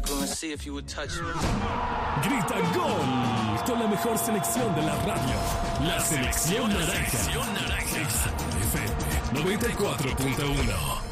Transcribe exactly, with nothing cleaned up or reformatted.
people and see if you would touch me. Grita gol con la mejor selección de la radio. La selección naranja. Exa F M noventa y cuatro punto uno.